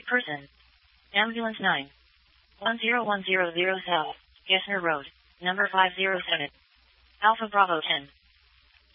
person. Ambulance 9. 10100 South, Gessner Road, number 507. Alpha Bravo 10.